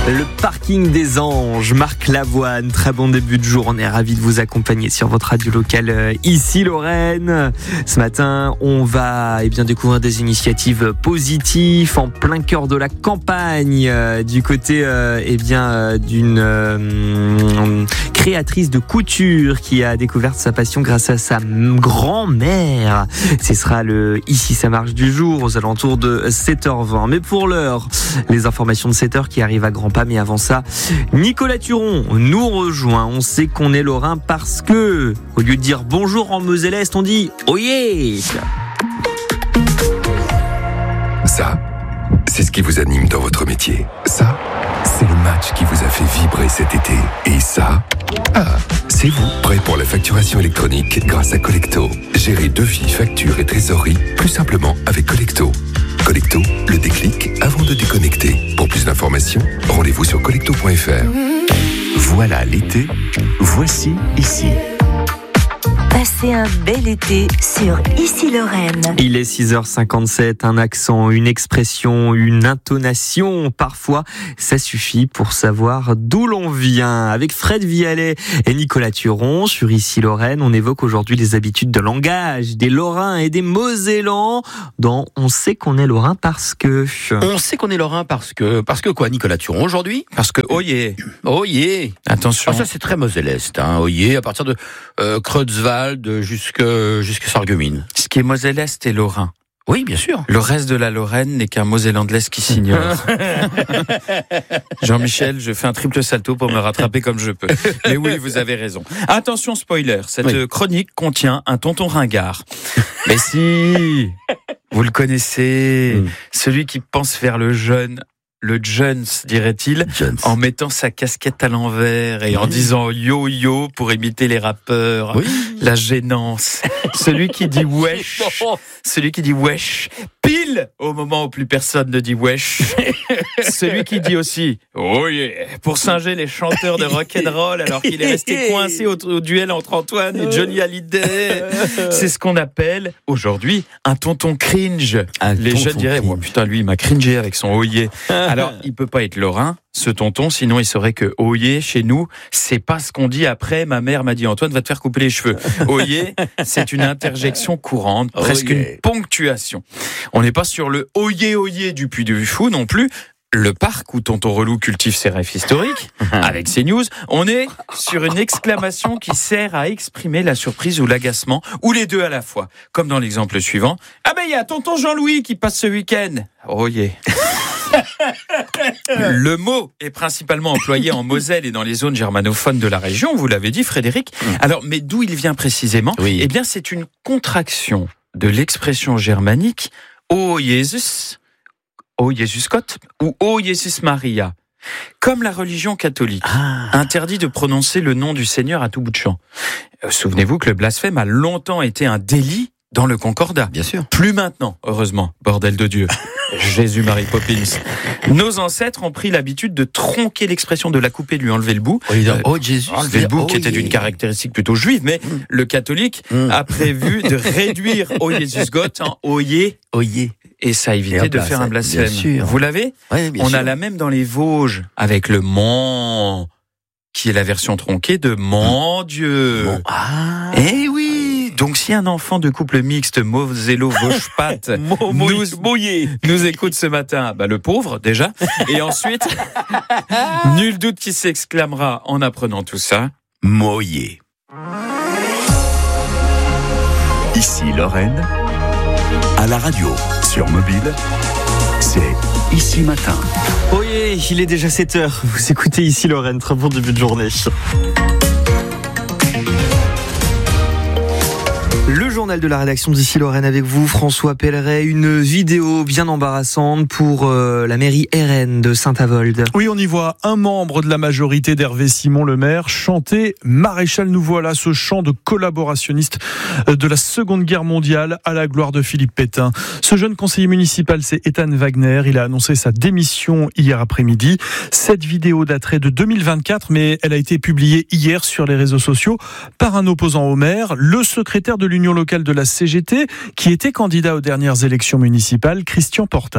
Le parking des Anges, Marc Lavoine, très bon début de jour. On est ravis de vous accompagner sur votre radio locale ici Lorraine. Ce matin, on va découvrir des initiatives positives en plein cœur de la campagne, du côté d'une créatrice de couture qui a découvert sa passion grâce à sa grand-mère. Ce sera le Ici ça marche du jour aux alentours de 7h20. Mais pour l'heure, les informations de 7h qui arrivent à grands pas. Mais avant ça, Nicolas Turon nous rejoint. On sait qu'on est lorrain parce que, au lieu de dire bonjour en Moselle-Est, on dit oyez. Ça, c'est ce qui vous anime dans votre métier. Ça, c'est le match qui vous a fait vibrer cet été. Et ça, c'est vous, prêt pour la facturation électronique grâce à Collecto. Gérez devis, factures et trésorerie plus simplement avec Collecto. Collecto, le déclic avant de déconnecter. Pour plus d'informations, rendez-vous sur collecto.fr. Voilà l'été, voici ici. Passez un bel été sur Ici Lorraine. Il est 6h57, un accent, une expression, une intonation, parfois ça suffit pour savoir d'où l'on vient. Avec Fred Vialet et Nicolas Turon sur Ici Lorraine, on évoque aujourd'hui les habitudes de langage des Lorrains et des Mosellans dont on sait qu'on est Lorrain parce que... On sait qu'on est Lorrain parce que quoi, Nicolas Turon, aujourd'hui? Parce que oyez. Attention. Ça c'est très Moselle-Est, oyez, à partir de Creutzwald jusqu'à Sarreguemines. Ce qui est Moselle-Est est Lorrain. Oui, bien sûr. Le reste de la Lorraine n'est qu'un Mosellan de l'Est qui s'ignore. Jean-Michel, je fais un triple salto pour me rattraper comme je peux. Mais oui, vous avez raison. Attention, spoiler, cette chronique contient un tonton ringard. Mais si, vous le connaissez, celui qui pense faire le Jones, dirait-il, en mettant sa casquette à l'envers et en disant yo-yo pour imiter les rappeurs. La gênance. Celui qui dit wesh, pile au moment où plus personne ne dit wesh. Celui qui dit aussi oh yeah, pour singer les chanteurs de rock'n'roll alors qu'il est resté coincé au duel entre Antoine et Johnny Hallyday. C'est ce qu'on appelle aujourd'hui un tonton cringe. Les jeunes diraient putain, lui il m'a cringé avec son oh yeah. Alors il peut pas être lorrain, ce tonton, sinon il saurait que oyez, chez nous, c'est pas ce qu'on dit après. Ma mère m'a dit Antoine va te faire couper les cheveux. Oyez, c'est une interjection courante, presque une ponctuation. On n'est pas sur le oyez du Puy du Fou non plus. Le parc où tonton Relou cultive ses rêves historiques, avec ses news, on est sur une exclamation qui sert à exprimer la surprise ou l'agacement, ou les deux à la fois. Comme dans l'exemple suivant. Ah ben il y a tonton Jean-Louis qui passe ce week-end. Oyez. Le mot est principalement employé en Moselle et dans les zones germanophones de la région, vous l'avez dit Frédéric. Alors, mais d'où il vient précisément ? Eh bien, c'est une contraction de l'expression germanique « O Jesus Gott » ou « O Jesus Maria ». Comme la religion catholique interdit de prononcer le nom du Seigneur à tout bout de champ. Souvenez-vous que le blasphème a longtemps été un délit dans le Concordat. Bien sûr. Plus maintenant, heureusement, bordel de Dieu. Jésus, Marie Poppins. Nos ancêtres ont pris l'habitude de tronquer l'expression, de la couper, de lui enlever le bout. Jésus. Enlever le bout, qui était d'une caractéristique plutôt juive, mais le catholique a prévu de réduire O Jesus Gott en oyez. Et ça a évité de faire un blasphème. Vous l'avez ? On a la même dans les Vosges, avec le mon, qui est la version tronquée de mon Dieu. Eh oui! Donc, si un enfant de couple mixte Mosello-Vosges-Pat nous écoute ce matin, le pauvre, déjà. Et ensuite, nul doute qu'il s'exclamera en apprenant tout ça. Moyer. Ici Lorraine, à la radio, sur mobile, c'est Ici Matin. Oyez, il est déjà 7h. Vous écoutez Ici Lorraine, très bon début de journée. Le journal de la rédaction d'Ici Lorraine avec vous, François Pelleret. Une vidéo bien embarrassante pour la mairie RN de Saint-Avold. Oui, on y voit un membre de la majorité d'Hervé Simon, le maire, chanter Maréchal nous voilà, ce chant de collaborationniste de la Seconde Guerre mondiale à la gloire de Philippe Pétain. Ce jeune conseiller municipal, c'est Ethan Wagner. Il a annoncé sa démission hier après-midi. Cette vidéo daterait de 2024, mais elle a été publiée hier sur les réseaux sociaux par un opposant au maire, le secrétaire de l'Union locale de la CGT, qui était candidat aux dernières élections municipales, Christian Porta.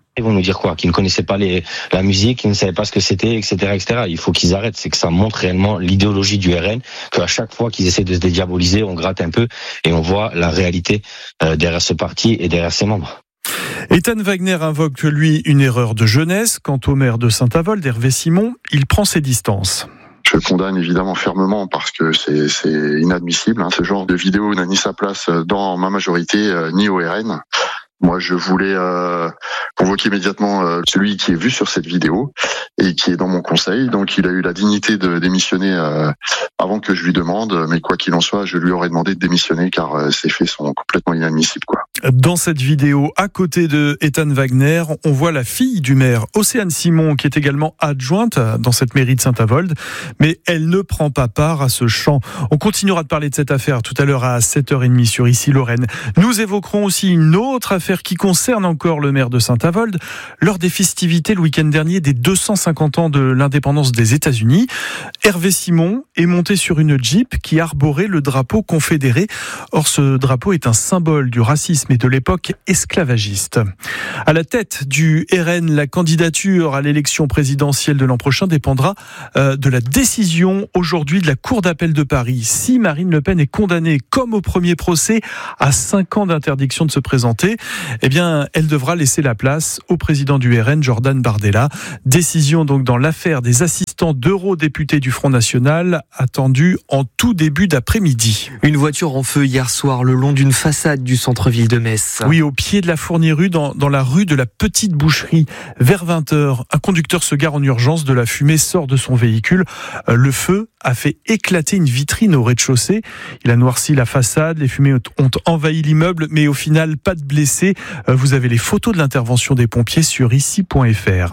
Ils vont nous dire quoi? Qu'ils ne connaissaient pas la musique, qu'ils ne savaient pas ce que c'était, etc., etc. Il faut qu'ils arrêtent. C'est que ça montre réellement l'idéologie du RN, qu'à chaque fois qu'ils essaient de se dédiaboliser, on gratte un peu et on voit la réalité derrière ce parti et derrière ses membres. Ethan Wagner invoque, lui, une erreur de jeunesse. Quant au maire de Saint-Avold, Hervé Simon, il prend ses distances. Je condamne évidemment fermement parce que c'est inadmissible. Ce genre de vidéo n'a ni sa place dans ma majorité ni au RN. Moi, je voulais convoquer immédiatement celui qui est vu sur cette vidéo et qui est dans mon conseil. Donc, il a eu la dignité de démissionner avant que je lui demande. Mais quoi qu'il en soit, je lui aurais demandé de démissionner car ces faits sont complètement inadmissibles, quoi. Dans cette vidéo, à côté de Ethan Wagner, on voit la fille du maire, Océane Simon, qui est également adjointe dans cette mairie de Saint-Avold. Mais elle ne prend pas part à ce chant. On continuera de parler de cette affaire tout à l'heure à 7h30 sur Ici Lorraine. Nous évoquerons aussi une autre affaire qui concerne encore le maire de Saint-Avold. Lors des festivités le week-end dernier des 250 ans de l'indépendance des États-Unis, Hervé Simon est monté sur une Jeep qui arborait le drapeau confédéré. Or, ce drapeau est un symbole du racisme et de l'époque esclavagiste. À la tête du RN, la candidature à l'élection présidentielle de l'an prochain dépendra de la décision aujourd'hui de la Cour d'appel de Paris. Si Marine Le Pen est condamnée, comme au premier procès, à 5 ans d'interdiction de se présenter, eh bien, elle devra laisser la place au président du RN, Jordan Bardella. Décision donc dans l'affaire des assistants d'eurodéputés du Front National, attendue en tout début d'après-midi. Une voiture en feu hier soir le long d'une façade du centre-ville de Metz. Oui, au pied de la Fournier-Rue, dans la rue de la Petite Boucherie. Vers 20h, un conducteur se gare en urgence, de la fumée sort de son véhicule. Le feu a fait éclater une vitrine au rez-de-chaussée. Il a noirci la façade, les fumées ont envahi l'immeuble, mais au final, pas de blessés. Vous avez les photos de l'intervention des pompiers sur ici.fr.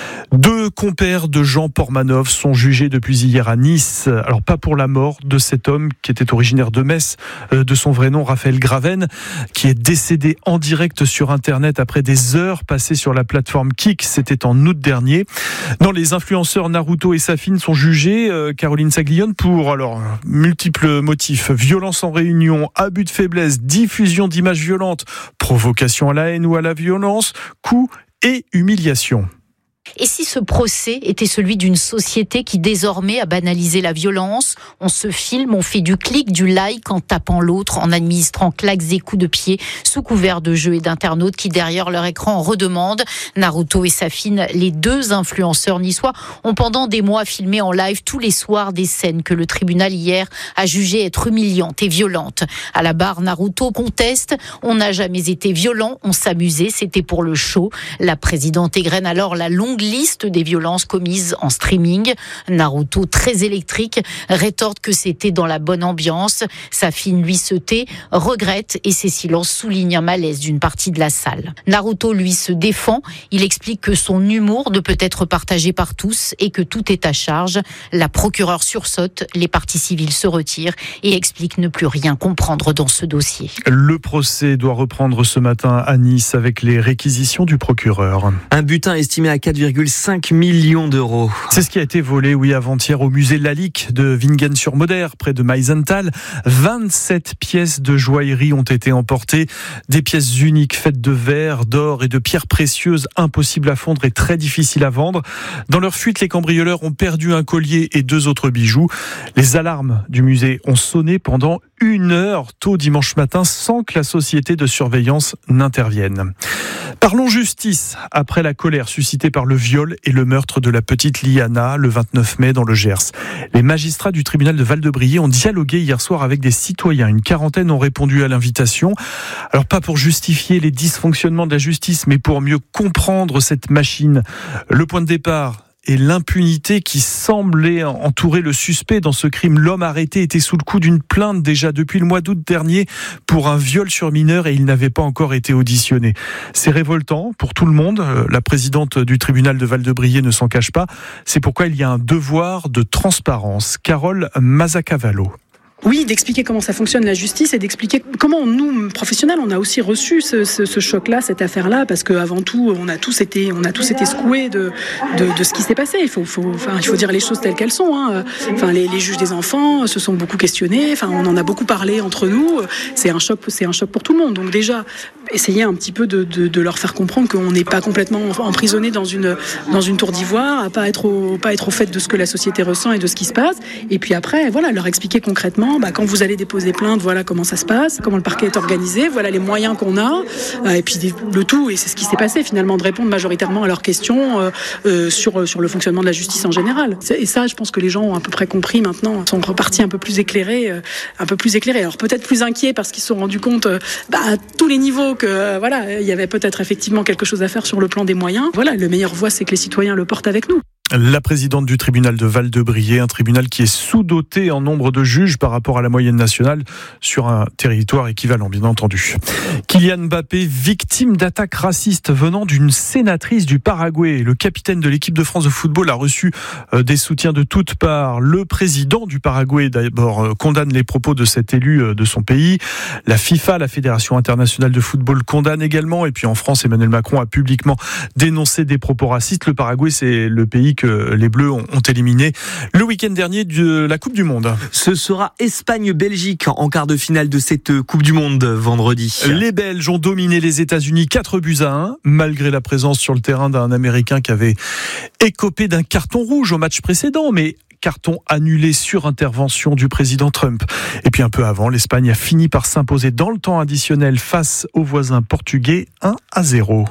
2 compères de Jean Pormanov sont jugés depuis hier à Nice. Alors pas pour la mort de cet homme qui était originaire de Metz, de son vrai nom Raphaël Graven, qui est décédé en direct sur Internet après des heures passées sur la plateforme Kik. C'était en août dernier. Non, les influenceurs Naruto et Safine sont jugés, Caroline Saglione, pour multiples motifs: violence en réunion, abus de faiblesse, diffusion d'images violentes, provocation à la haine ou à la violence, coups et humiliation. Et si ce procès était celui d'une société qui désormais a banalisé la violence? On se filme, on fait du clic, du like en tapant l'autre, en administrant claques et coups de pied sous couvert de jeux et d'internautes qui derrière leur écran en redemandent. Naruto et Safine, les 2 influenceurs niçois, ont pendant des mois filmé en live tous les soirs des scènes que le tribunal hier a jugées être humiliantes et violentes. À la barre, Naruto conteste: on n'a jamais été violent, on s'amusait, c'était pour le show. La présidente égrène alors la longue liste des violences commises en streaming. Naruto, très électrique, rétorque que c'était dans la bonne ambiance. Safine, lui, se tait, regrette, et ses silences soulignent un malaise d'une partie de la salle. Naruto, lui, se défend. Il explique que son humour ne peut être partagé par tous et que tout est à charge. La procureure sursaute, les parties civiles se retirent et expliquent ne plus rien comprendre dans ce dossier. Le procès doit reprendre ce matin à Nice avec les réquisitions du procureur. Un butin estimé à 4,5 millions d'euros. C'est ce qui a été volé, avant-hier au musée Lalique de Wingen-sur-Moder, près de Meisenthal. 27 pièces de joaillerie ont été emportées. Des pièces uniques faites de verre, d'or et de pierres précieuses, impossibles à fondre et très difficiles à vendre. Dans leur fuite, les cambrioleurs ont perdu un collier et 2 autres bijoux. Les alarmes du musée ont sonné pendant 1 heure tôt dimanche matin sans que la société de surveillance n'intervienne. Parlons justice, après la colère suscitée par le viol et le meurtre de la petite Liana le 29 mai dans le Gers. Les magistrats du tribunal de Val-de-Briey ont dialogué hier soir avec des citoyens. Une quarantaine ont répondu à l'invitation. Alors pas pour justifier les dysfonctionnements de la justice, mais pour mieux comprendre cette machine. Le point de départ et l'impunité qui semblait entourer le suspect dans ce crime. L'homme arrêté était sous le coup d'une plainte déjà depuis le mois d'août dernier pour un viol sur mineur et il n'avait pas encore été auditionné. C'est révoltant pour tout le monde. La présidente du tribunal de Val-de-Briey ne s'en cache pas. C'est pourquoi il y a un devoir de transparence. Carole Mazzacavallo. Oui, d'expliquer comment ça fonctionne la justice et d'expliquer comment nous, professionnels, on a aussi reçu ce choc-là, cette affaire-là, parce qu'avant tout, on a tous été secoués de ce qui s'est passé. Il faut dire les choses telles qu'elles sont. Les juges des enfants se sont beaucoup questionnés. On en a beaucoup parlé entre nous. C'est un choc pour tout le monde. Donc déjà, essayer un petit peu de leur faire comprendre qu'on n'est pas complètement emprisonné dans une tour d'ivoire, à pas être au fait de ce que la société ressent et de ce qui se passe. Et puis après, voilà, leur expliquer concrètement, quand vous allez déposer plainte, voilà comment ça se passe, comment le parquet est organisé, voilà les moyens qu'on a, et puis le tout, et c'est ce qui s'est passé finalement, de répondre majoritairement à leurs questions sur le fonctionnement de la justice en général. Et ça, je pense que les gens ont à peu près compris maintenant, sont repartis un peu plus éclairés. Alors peut-être plus inquiets parce qu'ils se sont rendus compte à tous les niveaux que il y avait peut-être effectivement quelque chose à faire sur le plan des moyens. Voilà, le meilleur voie, c'est que les citoyens le portent avec nous. La présidente du tribunal de Val-de-Briey, un tribunal qui est sous-doté en nombre de juges par rapport à la moyenne nationale sur un territoire équivalent, bien entendu. Kylian Mbappé, victime d'attaques racistes venant d'une sénatrice du Paraguay. Le capitaine de l'équipe de France de football a reçu des soutiens de toutes parts. Le président du Paraguay, d'abord, condamne les propos de cet élu de son pays. La FIFA, la Fédération internationale de football, condamne également. Et puis en France, Emmanuel Macron a publiquement dénoncé des propos racistes. Le Paraguay, c'est le pays que les Bleus ont éliminé le week-end dernier de la Coupe du Monde. Ce sera Espagne-Belgique en quart de finale de cette Coupe du Monde vendredi. Les Belges ont dominé les États-Unis 4-1, malgré la présence sur le terrain d'un Américain qui avait écopé d'un carton rouge au match précédent, mais carton annulé sur intervention du président Trump. Et puis un peu avant, l'Espagne a fini par s'imposer dans le temps additionnel face aux voisins portugais 1-0.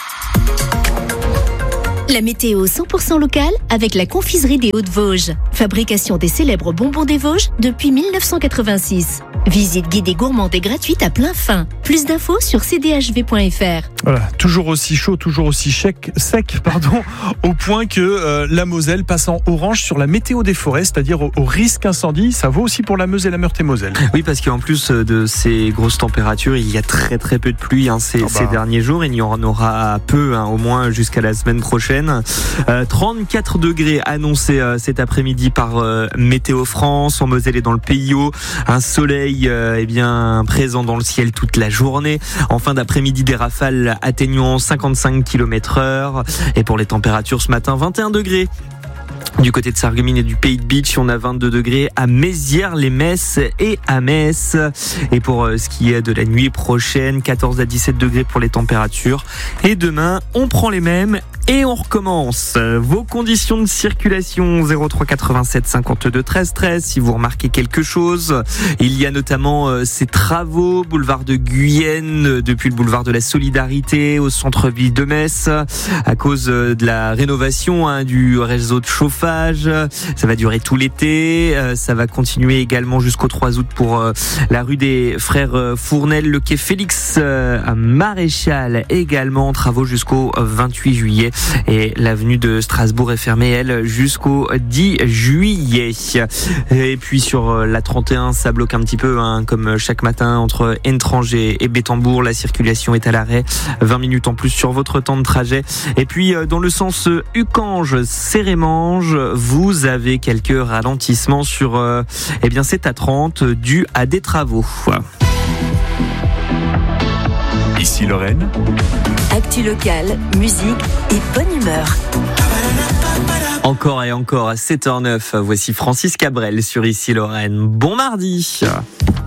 La météo 100% locale avec la confiserie des Hauts-de-Vosges. Fabrication des célèbres bonbons des Vosges depuis 1986. Visite guidée gourmande et gratuite à plein fin. Plus d'infos sur cdhv.fr. Voilà, toujours aussi chaud, toujours aussi sec, au point que la Moselle passe en orange sur la météo des forêts, c'est-à-dire au risque incendie. Ça vaut aussi pour la Meuse et la Meurthe-et-Moselle. Oui, parce qu'en plus de ces grosses températures, il y a très très peu de pluie ces derniers jours. Il y en aura peu, au moins jusqu'à la semaine prochaine. 34 degrés annoncés cet après-midi par Météo France, en Moselle et dans le Pays Haut. Un soleil présent dans le ciel toute la journée. En fin d'après-midi, des rafales atteignant 55 km/h. Et pour les températures ce matin, 21 degrés. Du côté de Sarreguemines et du Pays de Bitche, on a 22 degrés à Mézières-les-Messes et à Metz. Et pour ce qui est de la nuit prochaine, 14 à 17 degrés pour les températures. Et demain, on prend les mêmes et on recommence. Vos conditions de circulation, 03 87 52 13 13, si vous remarquez quelque chose. Il y a notamment ces travaux, boulevard de Guyenne, depuis le boulevard de la Solidarité au centre-ville de Metz, à cause de la rénovation du réseau de chauffage. Ça va durer tout l'été. Ça va continuer également jusqu'au 3 août pour la rue des Frères Fournel, le quai Félix à Maréchal également. Travaux jusqu'au 28 juillet. Et l'avenue de Strasbourg est fermée, elle, jusqu'au 10 juillet. Et puis sur la 31, ça bloque un petit peu, comme chaque matin, entre Étranger et Bétambourg. La circulation est à l'arrêt. 20 minutes en plus sur votre temps de trajet. Et puis dans le sens Ucange-Cérémange, vous avez quelques ralentissements sur cette A30 dû à des travaux. Ici Lorraine. Actu locale, musique et bonne humeur. Encore et encore à 7h09, voici Francis Cabrel sur Ici Lorraine. Bon mardi.